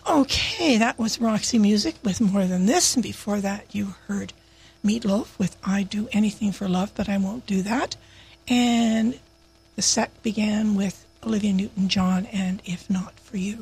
Okay, that was Roxy Music with More Than This, and before that you heard Meatloaf with I Do Anything for Love, but I Won't Do That. And the set began with Olivia Newton-John and If Not For You.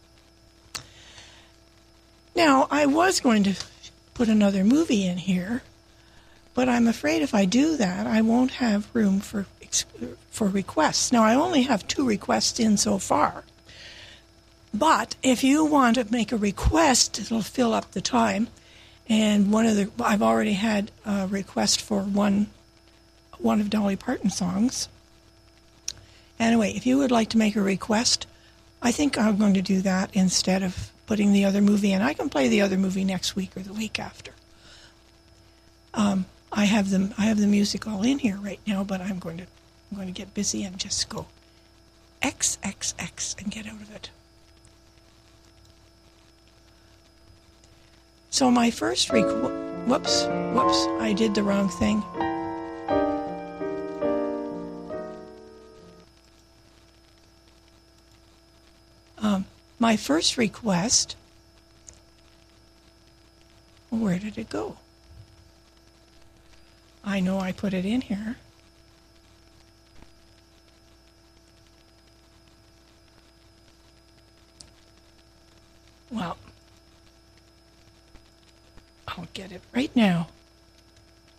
Now, I was going to put another movie in here, but I'm afraid if I do that, I won't have room for requests. Now, I only have 2 requests in so far. But if you want to make a request, it'll fill up the time. And I've already had a request for one of Dolly Parton's songs. Anyway, if you would like to make a request, I think I'm going to do that instead of putting the other movie in. I can play the other movie next week or the week after. I have the music all in here right now, but I'm going to get busy and just go XXX and get out of it. So my first whoops, I did the wrong thing. My first request, where did it go? I know I put it in here. Well, I'll get it right now.